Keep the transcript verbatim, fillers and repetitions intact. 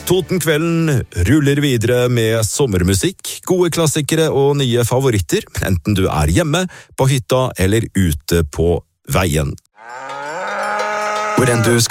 Totenkvelden ruller videre med sommermusikk, gode klassikere og nye favoritter, enten du er hjemme, på hytta eller ute på veien. Hvor enn du